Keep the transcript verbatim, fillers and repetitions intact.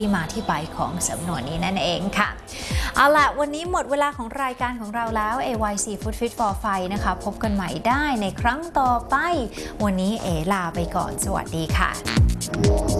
ที่มาที่ไปของสำนวนนี้นั่นเองค่ะเอาล่ะวันนี้หมดเวลาของรายการของเราแล้ว เอ วาย ซี Food Fit for Fight นะคะพบกันใหม่ได้ในครั้งต่อไปวันนี้เอลาไปก่อนสวัสดีค่ะ